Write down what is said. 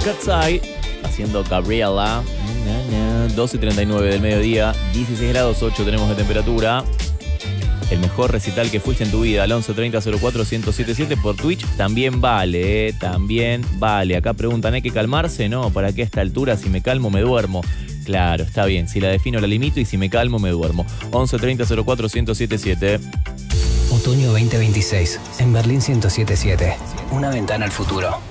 Cat's Eye haciendo Gabriela. 12:39 del mediodía, 16 grados 8 tenemos de temperatura. El mejor recital que fuiste en tu vida, al 11 30 04 1077 por Twitch, también vale, también vale. Acá preguntan, ¿hay que calmarse? No, ¿para qué a esta altura? Si me calmo me duermo. Claro, está bien, si la defino la limito y si me calmo me duermo. 11 30 04 1077. Otoño 2026, en Berlín 1077. Una ventana al futuro.